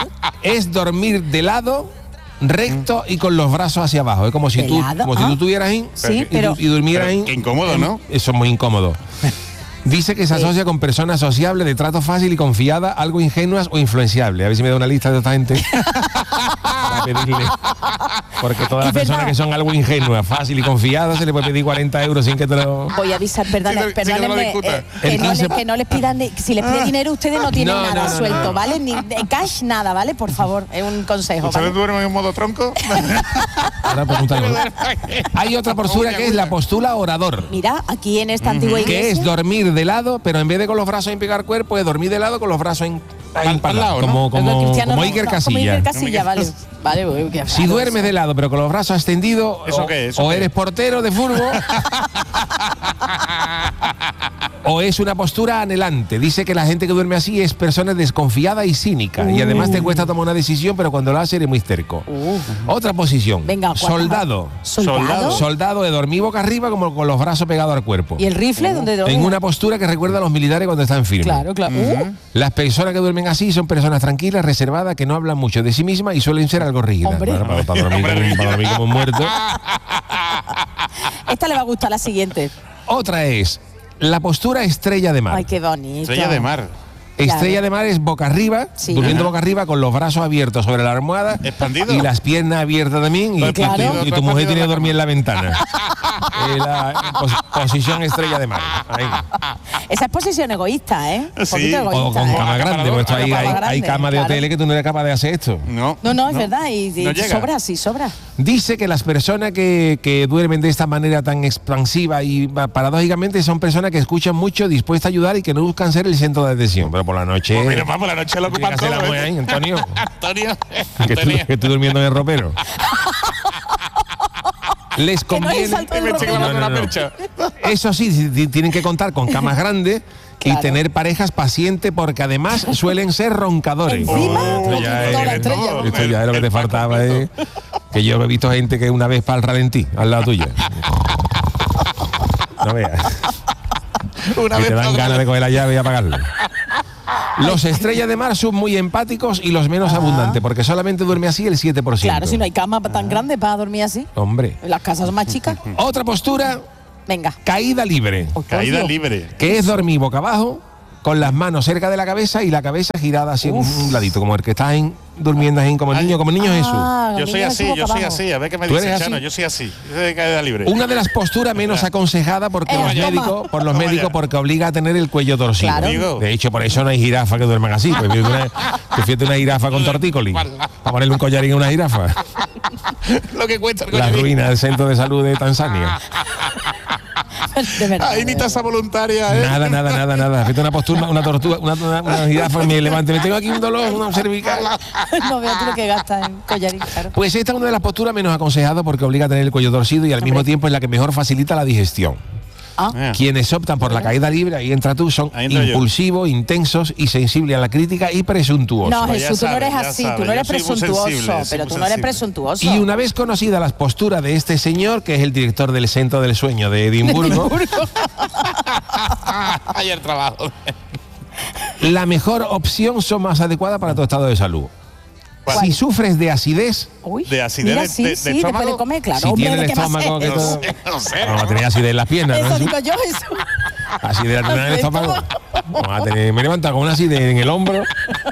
Es dormir de lado, recto y con los brazos hacia abajo. Es como si ¿De tú, lado? como si Ah. tú estuvieras ahí Sí, y, pero- y durmieras Pero ahí. qué incómodo, ¿no? Eso es muy incómodo. Dice que se asocia con personas sociables, de trato fácil y confiada, algo ingenuas o influenciables. A ver si me da una lista de esta gente. Para pedirle. Porque todas las Es verdad. personas que son algo ingenuas, fácil y confiadas, se le puede pedir cuarenta euros sin que te lo... Voy a avisar, perdón, Sí, sí, sí, que no lo perdónenme, discuta. eh, que, El no quince le- que no les pidan, ni- si les piden dinero ustedes no tienen No, nada no, no, suelto, no. ¿vale? Ni de cash, nada, ¿vale? Por favor, es un consejo, ¿Ustedes ¿vale? duermen en modo tronco? Ahora pregúntale. Hay otra postura que es la postura orador. Mira, aquí en esta antigua Que iglesia. es dormir de lado, pero en vez de con los brazos en pegar cuerpo, es dormir de lado con los brazos en, en Al lado, ¿no? como, Perdón, como, Cristiano, como no, Iker no, Casilla. Como Iker Casilla, vale. Vale, uy, qué Si raro duermes eso. de lado, pero con los brazos extendidos, ¿Eso o, qué? ¿Eso o qué? eres portero de fútbol, o es una postura anhelante. Dice que la gente que duerme así es persona desconfiada y cínica. Y además te cuesta tomar una decisión, pero cuando lo hace eres muy terco. Uh. Otra posición. Venga, ¿cuántas soldado. más? ¿Soldado? Soldado de dormir boca arriba como con los brazos pegados al cuerpo. ¿Y el rifle? ¿Dónde duerme? En una postura que recuerda a los militares cuando están firmes. Claro, claro. Uh, Las personas que duermen así son personas tranquilas, reservadas, que no hablan mucho de sí mismas y suelen ser algo rígidas. Hombre. Claro, para, para dormir como, un- para dormir como un muerto. esta le va a gustar la siguiente. Otra es la postura estrella de mar. Ay, qué bonito. Estrella de mar. Estrella de Mar es boca arriba, Sí. durmiendo Ajá. boca arriba con los brazos abiertos sobre la almohada Expandido. y las piernas abiertas también. Y, Todo y tu- expandido, y tu, todo mujer expandido tiene que en la dormir en la ventana. Eh, la pos- posición Estrella de Mar. Ahí. Esa es posición egoísta, ¿eh? Un Sí. poquito O egoísta, O con ¿eh? cama grande, porque esto hay, Cama hay, grande, hay camas de claro. hoteles que tú no eres capaz de hacer esto. No, No, no, es verdad, y, y No llega. sobra, sí, sobra. Dice que las personas que, que duermen de esta manera tan expansiva y va- paradójicamente son personas que escuchan mucho, dispuestas a ayudar y que no buscan ser el centro de atención. Pero por la noche... Pues mira, vamos, la noche lo tiene ocupan que hacer la todo. mujer ¿eh? ahí, Antonio. Antonio. que, estoy, Antonio. que estoy durmiendo en el ropero. Les Que no es el conviene... salto del Me estoy ropero. clavando No, no, una no. percha. Eso sí, sí, sí, tienen que contar con camas grandes Claro. y tener parejas pacientes porque además suelen ser roncadores. Encima, esto, ya toda la es, estrella. esto ya es lo que te faltaba. eh. Que yo he visto gente que una vez para el ralentí al lado tuya. No veas. Una Y vez te dan para ganas de otra. coger la llave y apagarla. Los Estrella de Mar son muy empáticos y los menos abundantes, porque solamente duerme así el siete por ciento. Claro, si no hay cama tan grande para dormir así. Hombre. Las casas son más chicas. Otra postura, Venga. caída libre, Oh, Caída coño. libre. que es dormir boca abajo, con las manos cerca de la cabeza y la cabeza girada hacia un ladito, como el que está en, durmiendo ahí, como el niño, como el niño Jesús. Ah, Yo soy niño así, Jesús yo boca soy abajo. así. A ver qué me ¿Tú dice eres Chano. así? Yo soy así. Yo soy de caída libre. Una de las posturas menos aconsejada porque Eh, los toma. médicos, por los Toma médicos, ya. porque obliga a tener el cuello torcido. Claro. Amigo. De hecho, por eso no hay jirafa que duerman así. Pues fíjate una, pues fíjate una jirafa con tortícolis. Para ponerle un collarín a una jirafa. Lo que cuesta el La collarín. ruina del centro de salud de Tanzania. De verdad. Ay, ni tasa voluntaria, ¿eh? Nada, nada, nada, nada. Fíjate una postura, una tortuga, una, una, una jirafa y me levante. Me tengo aquí un dolor, una cervical. No veas tú lo que gastas en collarín, claro. Pues esta es una de las posturas menos aconsejadas porque obliga a tener el cuello torcido y al mismo tiempo es la que mejor facilita la digestión. Ah, Eh. Quienes optan por la caída libre, ahí entra tú, son Ahí entro yo. impulsivos, intensos y sensibles a la crítica y presuntuosos. no, Pues ya Jesús, tú no sabes, eres ya así, sabes, tú no eres yo soy muy presuntuoso, sensible, soy pero muy tú no eres sensible. presuntuoso. Y una vez conocida las posturas de este señor, que es el director del Centro del Sueño de Edimburgo, Ayer trabajo. la mejor opción son más adecuadas para tu estado de salud. ¿Cuál? Si sufres de acidez, Uy, de acidez mira, de- sí, de- de sí, después estómago. de comer, claro. si hombre, tienes el ¿qué más estómago, es? que No todo- sé, no sé. vamos a tener acidez en las piernas, Eso ¿no? digo yo, Jesús. Acidez en el estómago. Vamos a tener, me he levantado con una acidez en el hombro.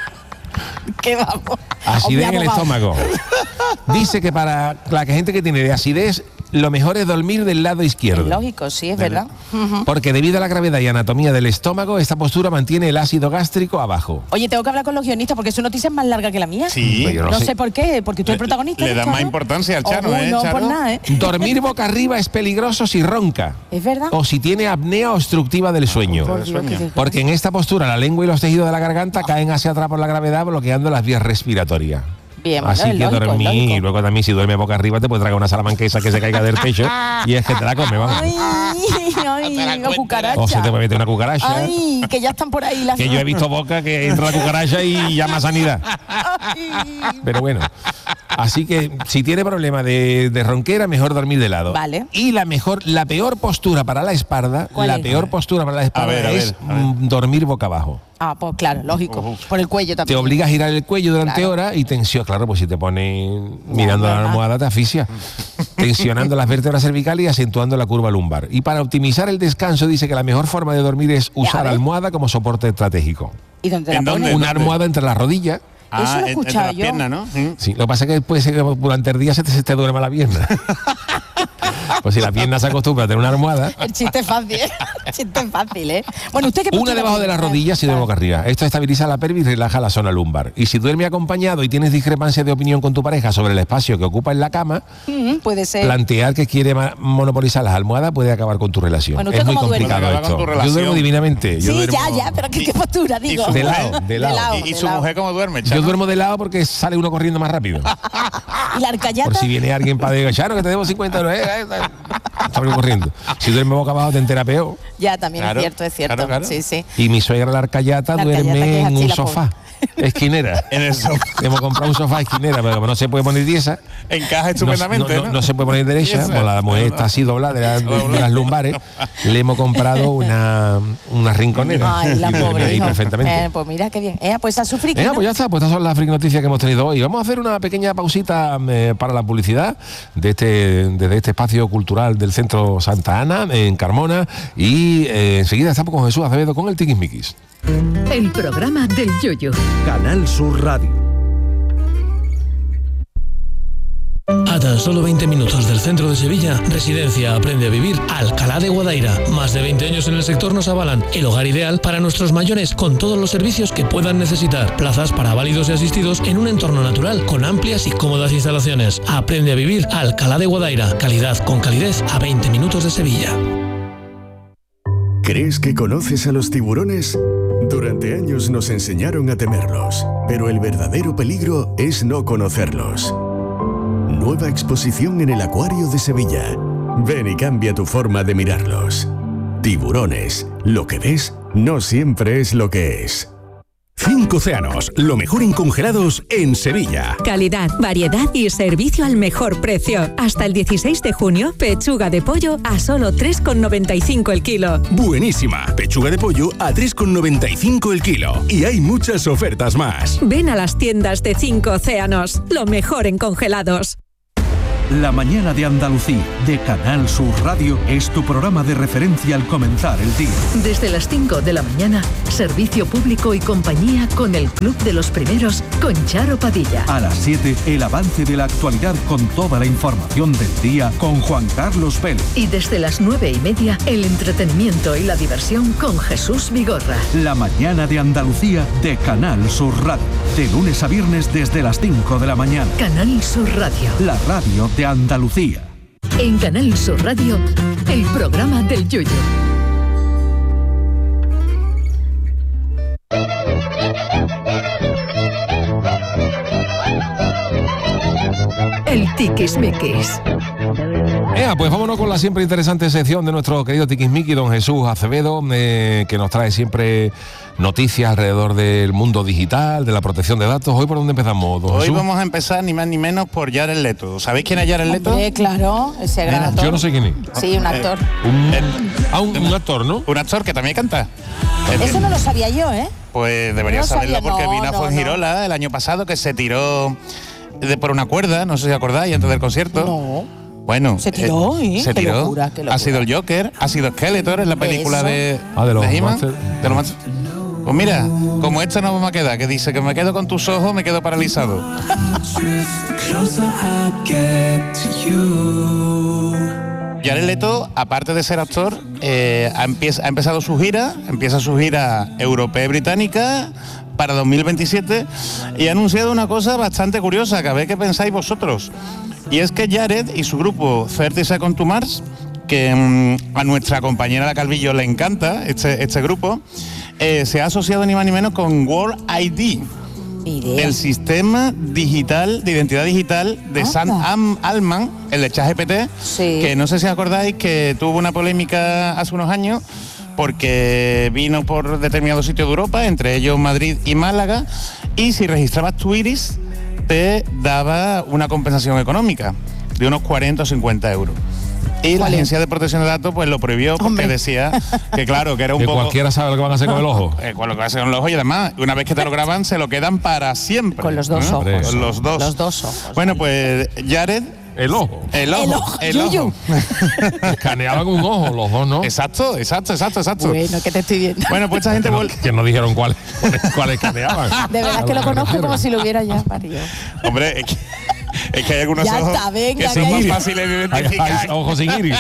Que vamos. Acidez en Hombre, el abogado. estómago. Dice que para la gente que tiene de acidez, lo mejor es dormir del lado izquierdo. Es lógico, sí, es verdad. Ujú. Porque debido a la gravedad y anatomía del estómago, esta postura mantiene el ácido gástrico abajo. Oye, tengo que hablar con los guionistas porque su noticia es más larga que la mía. Sí. Pues yo No, no sé. sé. por qué, porque tú eres protagonista. Le ¿no, dan más Chano? importancia al Chano, Oh, ¿eh, No, Chano? por nada, ¿eh? Dormir boca arriba es peligroso si ronca Es verdad. o si tiene apnea obstructiva del sueño. Por Dios, qué desgracia. Porque en esta postura la lengua y los tejidos de la garganta caen hacia atrás por la gravedad, bloqueando las vías respiratorias. Bien, bueno, Así es que lógico, es dormir, lógico. y luego también si duerme boca arriba te puede traer una salamanquesa que se caiga del techo y es que te la come, vamos. Ay, ay, la la cuenta. cucaracha. O se te puede meter una cucaracha. Ay, que ya están por ahí las. Que yo he visto boca que entra la cucaracha y llama a sanidad. Ay. Pero bueno, así que si tiene problema de, de ronquera, mejor dormir de lado. Vale. Y la mejor, la peor postura para la espalda, ¿Cuál la es? peor postura para la espalda ver, a es ver, a ver. mm, dormir boca abajo. Ah, pues claro, lógico. Por el cuello Te también. obliga a girar el cuello durante Claro. horas y tensión. Claro, pues si te pones mirando a la verdad. almohada te asfixia. Tensionando las vértebras cervicales y acentuando la curva lumbar. Y para optimizar el descanso dice que la mejor forma de dormir es usar ves. almohada como soporte estratégico. ¿Y dónde la ¿En dónde? pones? Una almohada entre las rodillas. Eso lo he Ah, en- entre escuchado las yo. piernas, ¿no? Mm. Sí, lo que pasa es que puede ser que durante el día se te, se te duerma la pierna. Pues si la pierna se acostumbra a tener una almohada, El chiste es fácil, ¿eh? El chiste es fácil, ¿eh? Bueno, usted qué una postura debajo de las tiene? rodillas y de boca arriba. Esto estabiliza la pelvis y relaja la zona lumbar. Y si duerme acompañado y tienes discrepancia de opinión con tu pareja sobre el espacio que ocupa en la cama, Ujú, puede ser. plantear que quiere ma- monopolizar las almohadas puede acabar con tu relación. Bueno, ¿usted es muy cómo duerme? complicado Acaba con tu esto. Yo relación. duermo divinamente. Yo Sí, duermo, ya, ya, pero ¿qué, qué postura, digo? su De mujer- lado, de lado. ¿Y, y de su lado. mujer cómo duerme, Yo Chano? duermo de lado porque sale uno corriendo más rápido. ¿Y la arcayata? Por si viene alguien para decir, Chano, que te debo cincuenta euros. Eh, eh, eh. Salgo corriendo. Si duerme boca abajo te entera peor. Ya, también Claro, es cierto, es cierto. claro, claro. Sí, sí. Y mi suegra, la arcayata, La arcayata, que duerme es en así, un la sofá. Esquinera. En el sofá. Hemos comprado un sofá esquinera, pero como no se puede poner tiesa, Encaja no, estupendamente, no- ¿no? no- no se puede poner derecha, Tiesa. pues la mujer está así doblada de, la- de las lumbares. Le hemos comprado una, una rinconera. Ay, la Y duerme pobre. ahí hijo. perfectamente. Eh, pues mira, qué bien. Eh, pues a su friki, Venga, ¿no? pues ya está, pues estas son las friki noticias que hemos tenido hoy. Vamos a hacer una pequeña pausita eh, para la publicidad de este, desde este espacio cultural del Centro Santa Ana, en Carmona, y eh, enseguida estamos con Jesús Acevedo con el Tiquismiquis. El programa del Yoyo. Canal Sur Radio. A tan solo veinte minutos del centro de Sevilla, Residencia Aprende a Vivir Alcalá de Guadaira. Más de veinte años en el sector nos avalan. El hogar ideal para nuestros mayores con todos los servicios que puedan necesitar. Plazas para válidos y asistidos en un entorno natural con amplias y cómodas instalaciones. Aprende a Vivir Alcalá de Guadaira. Calidad con calidez a veinte minutos de Sevilla. ¿Crees que conoces a los tiburones? Durante años nos enseñaron a temerlos, pero el verdadero peligro es no conocerlos. Nueva exposición en el Acuario de Sevilla. Ven y cambia tu forma de mirarlos. Tiburones. Lo que ves no siempre es lo que es. Cinco Océanos, lo mejor en congelados en Sevilla. Calidad, variedad y servicio al mejor precio. Hasta el dieciséis de junio, pechuga de pollo a solo tres con noventa y cinco el kilo. Buenísima, pechuga de pollo a tres con noventa y cinco el kilo. Y hay muchas ofertas más. Ven a las tiendas de Cinco Océanos, lo mejor en congelados. La mañana de Andalucía, de Canal Sur Radio, es tu programa de referencia al comenzar el día. Desde las cinco de la mañana, servicio público y compañía con el Club de los Primeros, con Charo Padilla. A las siete, el avance de la actualidad con toda la información del día con Juan Carlos Vélez. Y desde las nueve y media, el entretenimiento y la diversión con Jesús Vigorra. La mañana de Andalucía, de Canal Sur Radio. De lunes a viernes desde las cinco de la mañana. Canal Sur Radio. La radio de Andalucía. En Canal Sur Radio, el programa del Yoyo. El tiquismiquis. Ea, pues vámonos con la siempre interesante sección de nuestro querido tiquismiqui, don Jesús Acevedo, eh, que nos trae siempre noticias alrededor del mundo digital, de la protección de datos. ¿Hoy por dónde empezamos, don Hoy Jesús? vamos a empezar ni más ni menos por Jared Leto. ¿Sabéis quién es Jared Leto? Hombre, claro, ese gran actor. Yo no sé quién es. Sí, un actor. Un, Eh, ah, un, un actor, ¿no? Un actor que también canta. Eh, Eso no lo sabía yo, ¿eh? Pues debería No saberlo sabía, porque no, vino a no, Fuengirola el año pasado, que se tiró de por una cuerda, no sé si acordáis, antes del concierto. No. Bueno, Se tiró, eh, ¿eh? se Qué tiró. locura, qué locura. Ha sido el Joker, ha sido Skeletor en la película Eso. de, Ah, de los He-Man, Monster. de los Monster. Pues mira, como esta no vamos a quedar, que dice que me quedo con tus ojos, me quedo paralizado. Jared Leto, aparte de ser actor, eh, ha, empieza, ha empezado su gira, empieza su gira europea y británica para dos mil veintisiete y ha anunciado una cosa bastante curiosa, que a ver qué pensáis vosotros. Y es que Jared y su grupo thirty Seconds to Mars, que mmm, a nuestra compañera La Calvillo le encanta este, este grupo, eh, se ha asociado ni más ni menos con World I D. Idea. El sistema digital, de identidad digital de Anda. Sam Am- Altman, el de ChatGPT, Sí. que no sé si acordáis que tuvo una polémica hace unos años porque vino por determinados sitios de Europa, entre ellos Madrid y Málaga, y si registrabas tu iris te daba una compensación económica de unos cuarenta o cincuenta euros. Y la Vale. Agencia de Protección de Datos pues lo prohibió porque Hombre. decía que claro, que era un Que poco... cualquiera sabe lo que van a hacer con el ojo. Eh, con lo que va a hacer con los ojos y además, una vez que te lo graban, se lo quedan para siempre. Con los dos ¿no? ojos. Con los dos. Los dos ojos. Bueno, pues Jared... El ojo. El ojo. El ojo, el Yuyu. ojo. Escaneaban un ojo, los dos, ¿no? Exacto, exacto, exacto, exacto. Bueno, que te estoy viendo. Bueno, pues esta gente... Que no, vol- que no dijeron cuáles cuál escaneaban. De verdad que lo conozco como si lo hubiera ya parido. Hombre, es que, es que hay algunos Ya ojos está, venga, que son que más hay- fáciles de Hay, identificar hay ojos sin iris.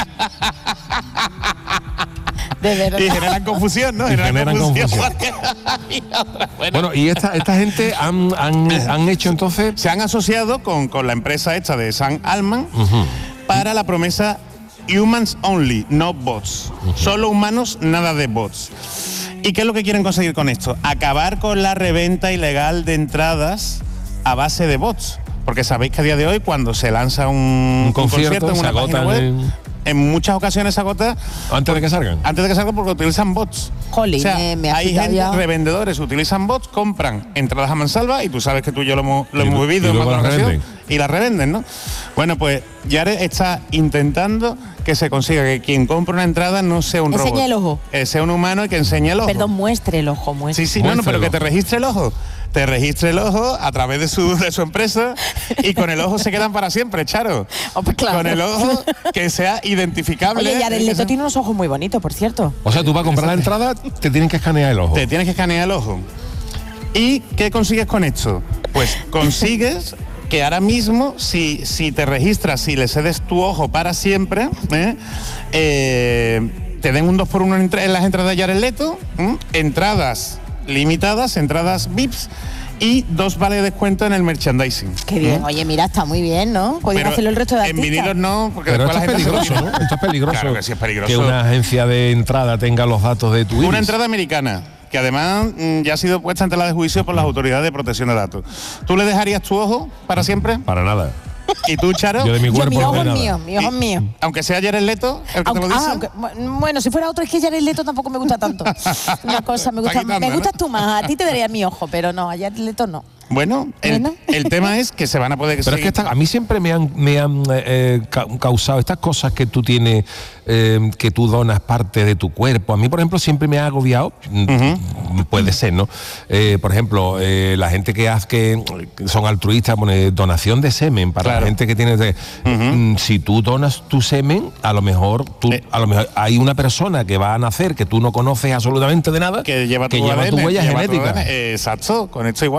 De verdad. y generan confusión, ¿no? Y generan confusión. Y otra, bueno, Bueno, y esta, esta gente han, han, han hecho entonces... se han asociado con, con la empresa esta de Sam Altman para la promesa Humans Only, no bots. Solo humanos, nada de bots. ¿Y qué es lo que quieren conseguir con esto? Acabar con la reventa ilegal de entradas a base de bots. Porque sabéis que a día de hoy, cuando se lanza un, Un concierto, en se una página agotan web, en- en muchas ocasiones se agota Antes de que salgan. antes de que salgan porque utilizan bots. Jolín, o sea, me- me ha hay quitado gente, ya. revendedores utilizan bots, compran entradas a mansalva y tú sabes que tú y yo lo hemos, lo Y hemos lu- vivido y en luego más de las una ocasión, revenden. y las revenden, ¿no? Bueno, pues Jared está intentando que se consiga que quien compre una entrada no sea un Enseñe robot. el ojo. Eh, sea un humano y que enseñe el ojo. Perdón, muestre el ojo, muestre. Sí, sí, no, no, pero Muéstralo. que te registre el ojo. te registre el ojo a través de su, de su empresa y con el ojo se quedan para siempre, Charo. Oh, pues claro. Con el ojo que sea identificable. Oye, Jared Leto sea... tiene unos ojos muy bonitos, por cierto. O sea, tú para comprar la entrada te tienen que escanear el ojo. Te tienes que escanear el ojo. ¿Y qué consigues con esto? Pues consigues que ahora mismo, si, si te registras, si le cedes tu ojo para siempre, ¿eh? Eh, te den un dos por uno en, en las entradas de Jared Leto, ¿eh? Entradas limitadas, entradas V I Ps y dos vales de descuento en el merchandising. Qué bien, ¿eh? oye, mira, está muy bien, ¿no? Podrían hacerlo el resto de artistas. En vinilos no, porque pero después esto la es gente peligroso, ¿no? Esto es peligroso. Claro que sí es peligroso. Que una agencia de entrada tenga los datos de tu iris. Una entrada americana, que además mmm, ya ha sido puesta en tela de juicio por las autoridades de protección de datos. ¿Tú le dejarías tu ojo para siempre? Para nada. ¿Y tú, Charo? Yo de mi cuerpo Yo, mi no ojo de es nada. mío, mi ojo es mío. Aunque sea Jared Leto, el que Aunque, te lo dice. ah, aunque, bueno, si fuera otro, es que Jared Leto tampoco me gusta tanto. Una cosa, me gusta, Está quitando, me gustas ¿no? tú más. A ti te daría mi ojo, pero no, a Jared Leto no. Bueno, el, Bueno. el tema es que se van a poder Pero es que esta- a mí siempre me han, me han eh, ca- causado estas cosas que tú tienes, eh, que tú donas parte de tu cuerpo. A mí, por ejemplo, siempre me ha agobiado, uh-huh. puede ser, ¿no? Eh, por ejemplo, eh, la gente que hace que son altruistas, pone donación de semen para Claro. la gente que tiene. De, uh-huh. Si tú donas tu semen, a lo mejor tú, Eh. a lo mejor hay una persona que va a nacer que tú no conoces absolutamente de nada, que lleva tu, que lleva A D N, tu huella lleva tu genética. A D N. Exacto, con esto igual.